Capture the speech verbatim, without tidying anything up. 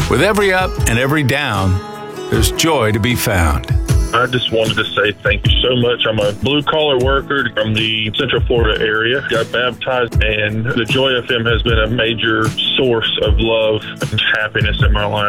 With every up and every down, there's joy to be found. I just wanted to say thank you so much. I'm a blue-collar worker from the Central Florida area. Got baptized, and the Joy F M has been a major source of love and happiness in my life.